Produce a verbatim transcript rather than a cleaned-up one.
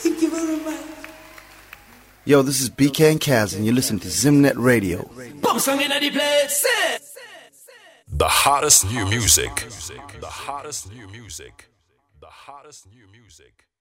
Thank you very much. Yo, this is B K and Kaz, and you listen to Zimnet Radio. Pop song in the place. The hottest new music. The hottest new music. The hottest new music.